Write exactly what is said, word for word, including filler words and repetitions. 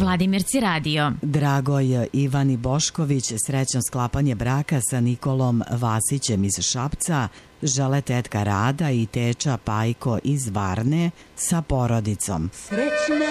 Vladimirci radio. Dragoj Ivani Bošković srećno sklapanje braka sa Nikolom Vasićem iz Šapca žele tetka Rada i teča Pajko iz Varne sa porodicom. Srećna